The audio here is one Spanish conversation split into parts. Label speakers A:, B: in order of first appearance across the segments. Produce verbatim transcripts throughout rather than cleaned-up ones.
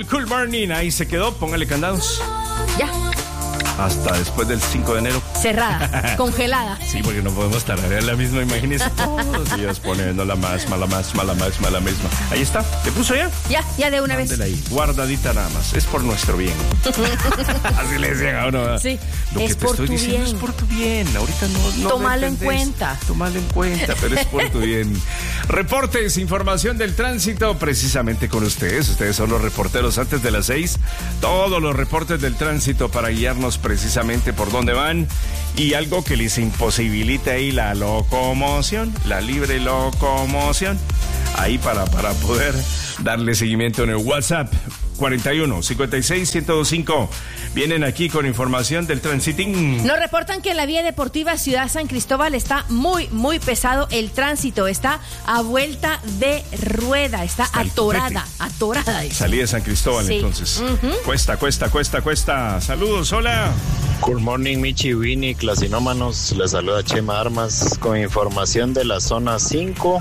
A: el Cool Morning. Ahí se quedó, póngale candados.
B: Ya.
A: Hasta después del cinco de enero.
B: Cerrada, congelada.
A: Sí, porque no podemos tararear la misma, imagínense. Todos los días poniendo la más, mala más, mala más, mala misma. Ahí está, ¿le puso ya?
B: Ya, ya de una
A: Mándela
B: vez.
A: Ahí, guardadita nada más, es por nuestro bien. Así le decían a uno, ¿verdad?
B: Sí,
A: Lo
B: es
A: que te
B: por
A: estoy
B: tu
A: diciendo
B: bien.
A: es por tu bien. Ahorita no, no
B: Tómalo en
A: entendés.
B: cuenta.
A: Tómalo en cuenta, pero es por tu bien. Reportes, información del tránsito, precisamente con ustedes. Ustedes son los reporteros antes de las seis. Todos los reportes del tránsito para guiarnos precisamente por dónde van. Y algo que les imposibilita ahí la locomoción, la libre locomoción. Ahí para, para poder darle seguimiento en el WhatsApp. cuarenta y uno, cincuenta y seis, ciento veinticinco. Vienen aquí con información del transitín.
B: Nos reportan que en la vía deportiva Ciudad San Cristóbal está muy, muy pesado el tránsito. Está a vuelta de rueda. Está,
A: Está el
B: atorada,
A: copete.
B: atorada. Dice.
A: Salí de San Cristóbal,
B: Sí.
A: entonces.
B: Uh-huh.
A: Cuesta, cuesta, cuesta, cuesta. Saludos, hola.
C: Good morning, Michi, Winnie, clasinómanos. Les saluda Chema Armas con información de la zona cinco.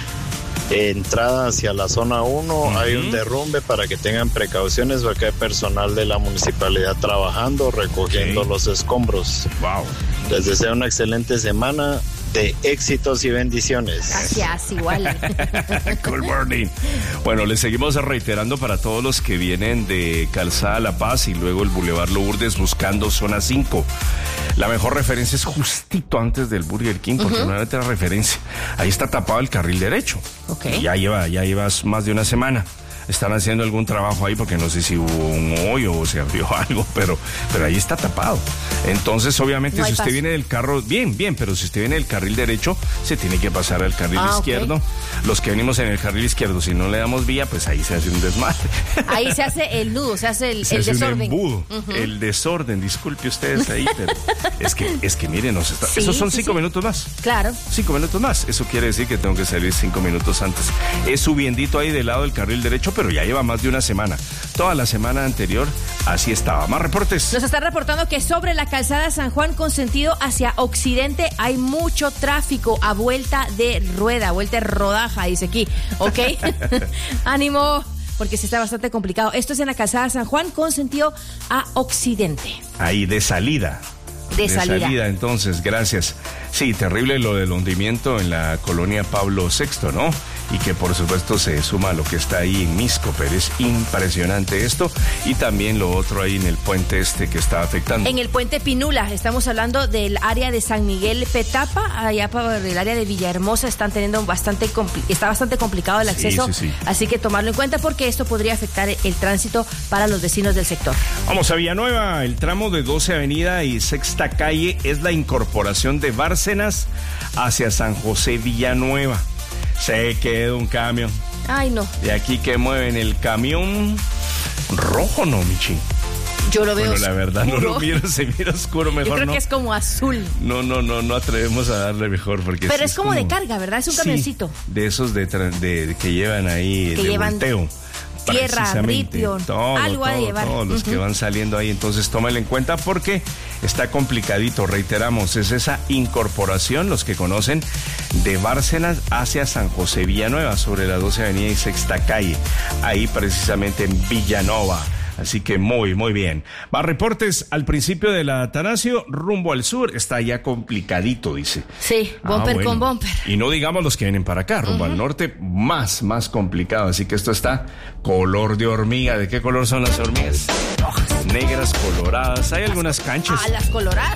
C: Entrada hacia la zona uno, uh-huh. Hay un derrumbe para que tengan precauciones porque hay personal de la municipalidad trabajando, recogiendo
A: Okay.
C: los escombros.
A: Wow.
C: Les deseo una excelente semana de éxitos y bendiciones.
B: Gracias, igual.
A: Good morning. Bueno, les seguimos reiterando para todos los que vienen de Calzada La Paz y luego el Boulevard Lourdes buscando zona cinco. La mejor referencia es justito antes del Burger King, porque uh-huh. no hay otra referencia. Ahí está tapado el carril derecho.
B: Okay.
A: Y ya lleva, ya llevas más de una semana. Están haciendo algún trabajo ahí porque no sé si hubo un hoyo o se abrió algo, pero, pero ahí está tapado. Entonces, obviamente,
B: no
A: si usted
B: paso.
A: viene del carro, bien, bien, pero si usted viene del carril derecho, se tiene que pasar al carril
B: ah,
A: izquierdo.
B: Okay.
A: Los que venimos en el carril izquierdo, si no le damos vía, pues ahí se hace un desmadre.
B: Ahí se hace el nudo, se hace el,
A: se
B: el
A: hace
B: desorden.
A: Un embudo,
B: uh-huh.
A: El desorden, disculpe ustedes ahí, pero es que, es que miren, nos está,
B: sí,
A: esos son
B: sí,
A: cinco
B: sí.
A: minutos más.
B: Claro.
A: Cinco minutos más. Eso quiere decir que tengo que salir cinco minutos antes. Es subiendito ahí del lado del carril derecho, pero ya lleva más de una semana. Toda la semana anterior así estaba. Más reportes.
B: Nos están reportando que sobre la calzada San Juan con sentido hacia occidente hay mucho tráfico a vuelta de rueda, vuelta de rodaja, dice aquí. ¿Ok? Ánimo, porque se está bastante complicado. Esto es en la calzada San Juan con sentido a occidente.
A: Ahí, de salida.
B: De,
A: de
B: salida.
A: salida, entonces, gracias. Sí, terrible lo del hundimiento en la colonia Pablo sexto, ¿no? Y que por supuesto se suma a lo que está ahí en Misco, pero es impresionante esto. Y también lo otro ahí en el puente este que está afectando.
B: En el puente Pinula, estamos hablando del área de San Miguel Petapa, allá por el área de Villahermosa, están teniendo bastante, compli- está bastante complicado el acceso,
A: sí, sí, sí.
B: Así que tomarlo en cuenta porque esto podría afectar el tránsito para los vecinos del sector.
A: Vamos a Villanueva, el tramo de doce Avenida y Sexta Calle es la incorporación de Bárcenas hacia San José Villanueva. Se quedó un camión.
B: Ay, no.
A: De aquí que mueven el camión rojo, ¿no, Michi?
B: Yo lo veo
A: Bueno, la verdad
B: oscuro.
A: no lo miro, se mira oscuro, mejor
B: Yo creo
A: no.
B: que es como azul.
A: No, no, no, no atrevemos a darle mejor porque
B: Pero
A: sí
B: es como de carga, ¿verdad? Es un
A: Sí,
B: camioncito.
A: de esos de, tra- de, de que llevan ahí
B: Que
A: de
B: llevan
A: volteo.
B: tierra,
A: Precisamente,
B: ripio,
A: todo,
B: algo ha de
A: todo,
B: llevar.
A: todos los
B: Uh-huh.
A: que van saliendo ahí, entonces tómalo en cuenta porque está complicadito, reiteramos, es esa incorporación, los que conocen, de Bárcenas hacia San José Villanueva, sobre la doce Avenida y Sexta Calle, ahí precisamente en Villanova. Así que muy, muy bien. Más reportes al principio de la Atanasio, rumbo al sur, está ya complicadito, dice.
B: Sí, bumper
A: Ah, bueno.
B: con bumper.
A: Y no digamos los que vienen para acá, rumbo uh-huh. al norte, más, más complicado. Así que esto está color de hormiga. ¿De qué color son las hormigas? Rojas, negras, coloradas. Hay algunas canchas.
B: Ah, las coloradas.